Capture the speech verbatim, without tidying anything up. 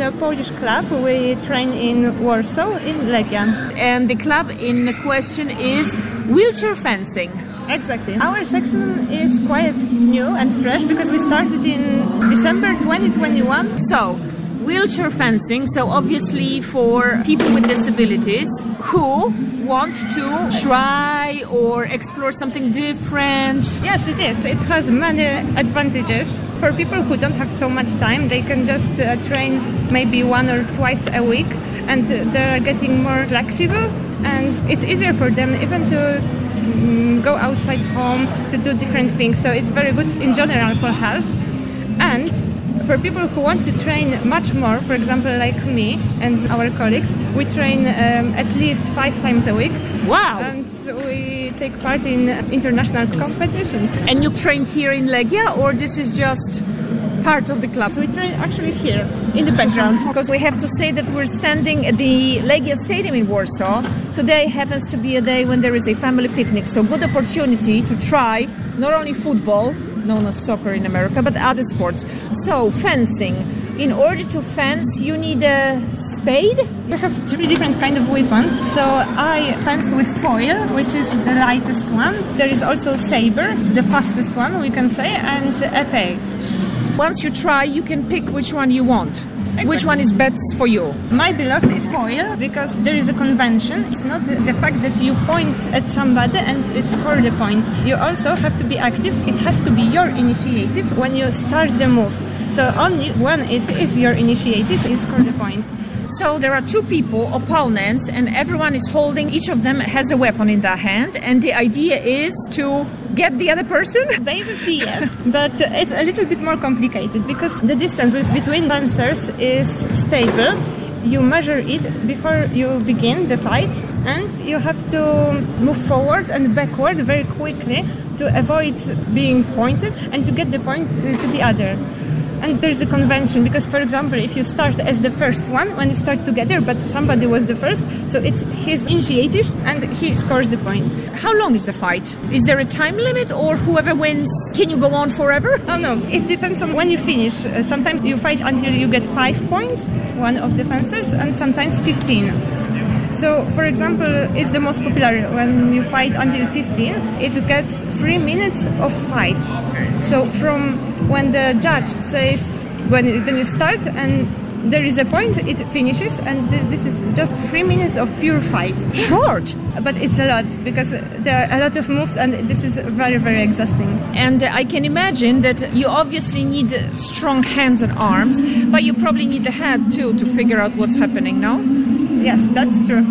the Polish club. We train in Warsaw, in Legia. And the club in question is wheelchair fencing. Exactly. Our section is quite new and fresh because we started in December twenty twenty-one. So, wheelchair fencing, so obviously for people with disabilities who want to try or explore something different. Yes, it is. It has many advantages. For people who don't have so much time, they can just uh, train maybe one or twice a week, and they're getting more flexible, and it's easier for them even to um, go outside home to do different things. So it's very good in general for health. And for people who want to train much more, for example, like me and our colleagues, we train um, at least five times a week. Wow! And we take part in international competitions. And you train here in Legia, or this is just part of the club? So we train actually here, in the background. Because we have to say that we're standing at the Legia Stadium in Warsaw. Today happens to be a day when there is a family picnic, so good opportunity to try not only football, known as soccer in America, but other sports. So, fencing. In order to fence, you need a spade? We have three different kind of weapons. So I fence with foil, which is the lightest one. There is also saber, the fastest one, we can say, and épée. Once you try, you can pick which one you want. Exactly. Which one is best for you? My beloved is foil because there is a convention. It's not the fact that you point at somebody and score the point. You also have to be active. It has to be your initiative when you start the move. So only when it is your initiative, you score the point. So there are two people, opponents, and everyone is holding, each of them has a weapon in their hand, and the idea is to get the other person? Basically, yes, but it's a little bit more complicated because the distance between fencers is stable. You measure it before you begin the fight, and you have to move forward and backward very quickly to avoid being pointed and to get the point to the other. And there's a convention because, for example, if you start as the first one, when you start together, but somebody was the first, so it's his initiative and he scores the point. How long is the fight? Is there a time limit, or whoever wins, can you go on forever? Oh no, it depends on when you finish. Uh, sometimes you fight until you get five points, one of the fencers, and sometimes fifteen. So, for example, it's the most popular when you fight until fifteen, it gets three minutes of fight. So from when the judge says, when then you start and there is a point, it finishes, and this is just three minutes of pure fight. Short! But it's a lot, because there are a lot of moves, and this is very, very exhausting. And uh, I can imagine that you obviously need strong hands and arms, but you probably need the head too to figure out what's happening, no? Yes, that's true.